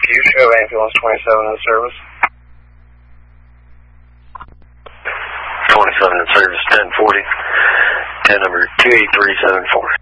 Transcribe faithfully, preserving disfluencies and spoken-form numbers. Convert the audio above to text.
Rescue, show ambulance twenty-seven in service. twenty-seven in service, ten forty, ten number two eight three seven four.